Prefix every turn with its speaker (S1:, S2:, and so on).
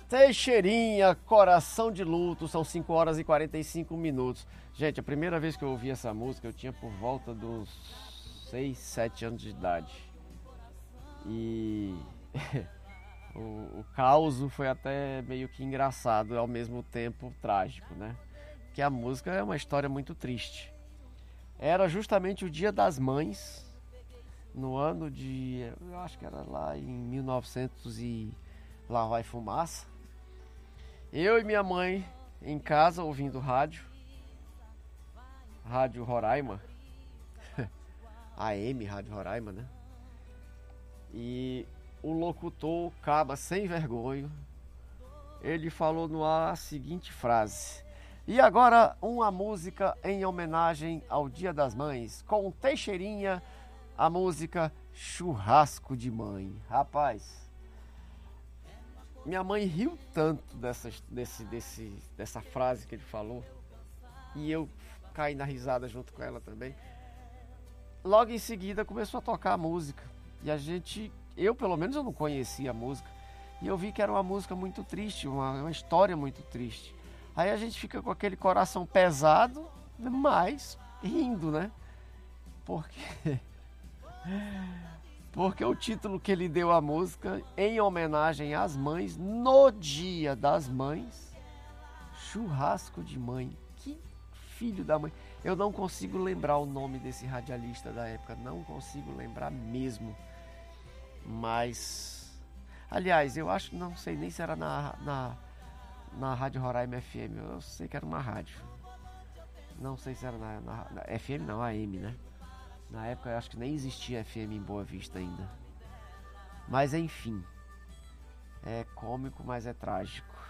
S1: Teixeirinha, Coração de Luto, são 5 horas e 45 minutos. Gente, a primeira vez que eu ouvi essa música eu tinha por volta dos 6, 7 anos de idade. E o caos foi até meio que engraçado e ao mesmo tempo trágico, né? Porque a música é uma história muito triste. Era justamente o Dia das Mães, no ano de, eu acho que era lá em 1900 e lá vai fumaça. Eu e minha mãe em casa ouvindo rádio Roraima, AM, Rádio Roraima, né? E o locutor, caba sem vergonha, ele falou no ar a seguinte frase: e agora uma música em homenagem ao Dia das Mães, com Teixeirinha, a música Churrasco de Mãe. Rapaz, minha mãe riu tanto dessa frase que ele falou, e eu caí na risada junto com ela também. Logo em seguida começou a tocar a música, e eu pelo menos eu não conhecia a música, e eu vi que era uma música muito triste, uma história muito triste. Aí a gente fica com aquele coração pesado, mas rindo, né? Porque o título que ele deu à música, em homenagem às mães, no Dia das Mães, Churrasco de Mãe. Que filho da mãe. Eu não consigo lembrar o nome desse radialista da época, não consigo lembrar mesmo. Mas, aliás, eu acho que não sei nem se era na Rádio Roraima FM, eu sei que era uma rádio. Não sei se era na FM, não, AM, né? Na época eu acho que nem existia FM em Boa Vista ainda. Mas enfim, é cômico, mas é trágico.